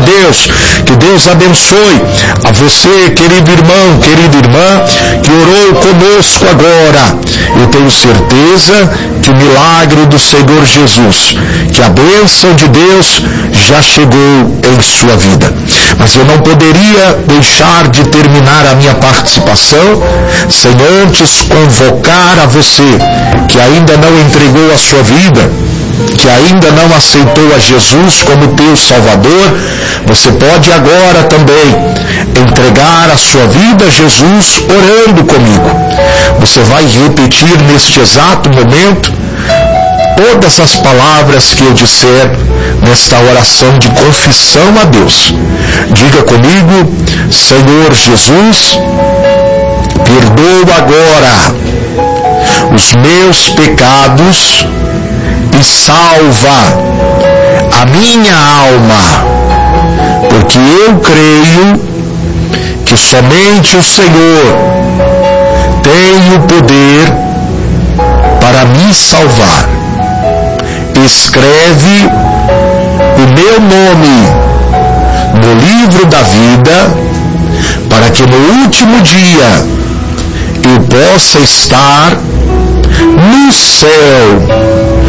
Deus. Que Deus abençoe a você, querido irmão, querida irmã, que orou conosco agora. Eu tenho certeza que o milagre do Senhor Jesus, que a bênção de Deus já chegou em sua vida. Mas eu não poderia deixar de terminar a minha participação sem antes convocar a você que ainda não entregou a sua vida, que ainda não aceitou a Jesus como teu Salvador. Você pode agora também entregar a sua vida a Jesus orando comigo. Você vai repetir neste exato momento todas as palavras que eu disser nesta oração de confissão a Deus. Diga comigo: Senhor Jesus, perdoa agora os meus pecados e salva a minha alma, porque eu creio que somente o Senhor tem o poder para me salvar. Escreve o meu nome no livro da vida, para que no último dia eu possa estar no céu